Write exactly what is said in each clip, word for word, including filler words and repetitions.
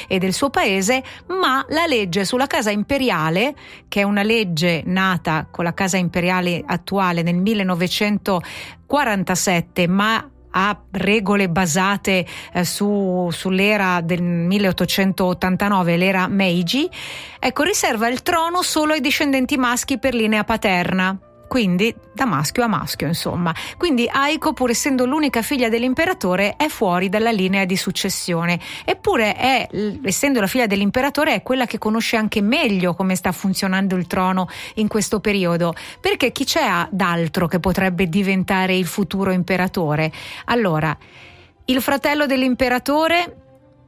e del suo paese, ma la legge sulla casa imperiale, che è una legge nata con la casa imperiale attuale nel millenovecentoquarantasette, ma ha regole basate eh, su, sull'era del milleottocentottantanove, l'era Meiji, ecco, riserva il trono solo ai discendenti maschi per linea paterna, quindi da maschio a maschio, insomma. Quindi Aiko, pur essendo l'unica figlia dell'imperatore, è fuori dalla linea di successione, eppure è, essendo la figlia dell'imperatore, è quella che conosce anche meglio come sta funzionando il trono in questo periodo, perché chi c'è d'altro che potrebbe diventare il futuro imperatore? Allora, il fratello dell'imperatore,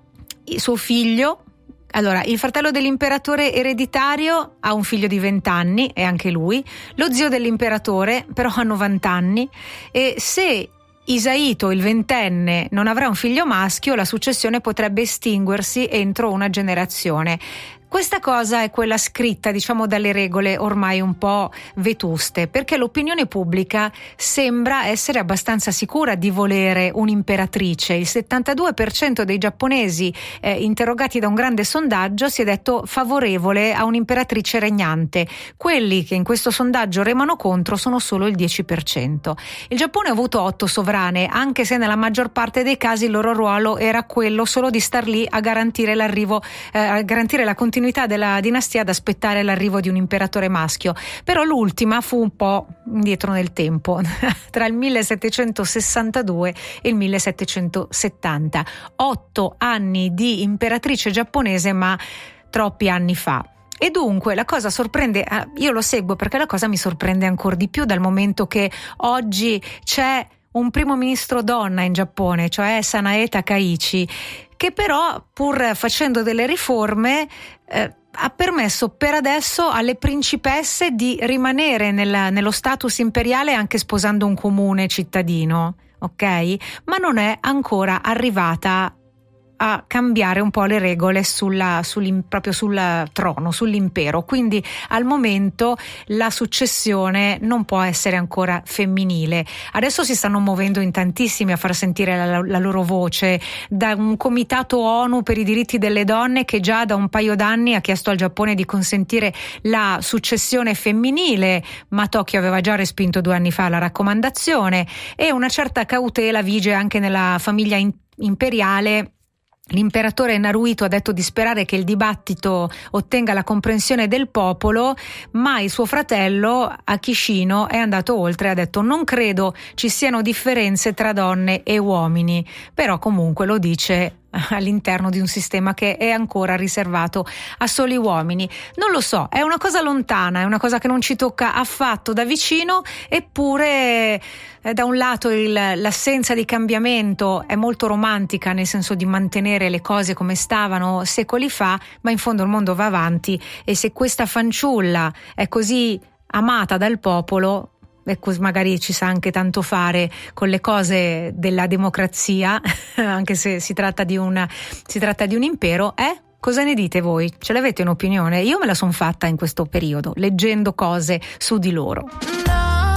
suo figlio. Allora, il fratello dell'imperatore ereditario ha un figlio di venti anni, e anche lui. Lo zio dell'imperatore però ha novanta anni, e se Hisaito, il ventenne, non avrà un figlio maschio, la successione potrebbe estinguersi entro una generazione. Questa cosa è quella scritta, diciamo, dalle regole ormai un po' vetuste, perché l'opinione pubblica sembra essere abbastanza sicura di volere un'imperatrice. Il settantadue per cento dei giapponesi eh, interrogati da un grande sondaggio si è detto favorevole a un'imperatrice regnante. Quelli che in questo sondaggio remano contro sono solo il dieci per cento. Il Giappone ha avuto otto sovrane, anche se nella maggior parte dei casi il loro ruolo era quello solo di star lì a garantire l'arrivo, eh, a garantire la continuità della dinastia, ad aspettare l'arrivo di un imperatore maschio. Però l'ultima fu un po' indietro nel tempo, tra il millesettecentosessantadue e il millesettecentosettanta. Otto anni di imperatrice giapponese, ma troppi anni fa. E dunque la cosa sorprende, io lo seguo perché la cosa mi sorprende ancora di più, dal momento che oggi c'è un primo ministro donna in Giappone, cioè Sanae Takaichi, che però, pur facendo delle riforme, eh, ha permesso per adesso alle principesse di rimanere nella, nello status imperiale, anche sposando un comune cittadino, ok? Ma non è ancora arrivata a cambiare un po' le regole sulla, proprio sul trono, sull'impero. Quindi al momento la successione non può essere ancora femminile. Adesso si stanno muovendo in tantissimi a far sentire la, la loro voce, da un comitato ONU per i diritti delle donne che già da un paio d'anni ha chiesto al Giappone di consentire la successione femminile, ma Tokyo aveva già respinto due anni fa la raccomandazione, e una certa cautela vige anche nella famiglia in, imperiale. L'imperatore Naruhito ha detto di sperare che il dibattito ottenga la comprensione del popolo, ma il suo fratello Akishino è andato oltre e ha detto: non credo ci siano differenze tra donne e uomini, però comunque lo dice all'interno di un sistema che è ancora riservato a soli uomini. Non lo so, è una cosa lontana, è una cosa che non ci tocca affatto da vicino, eppure eh, da un lato il, l'assenza di cambiamento è molto romantica, nel senso di mantenere le cose come stavano secoli fa, ma in fondo il mondo va avanti, e se questa fanciulla è così amata dal popolo, e magari ci sa anche tanto fare con le cose della democrazia, anche se si tratta di una si tratta di un impero, eh? Cosa ne dite voi? Ce l'avete un'opinione? Io me la son fatta in questo periodo, leggendo cose su di loro.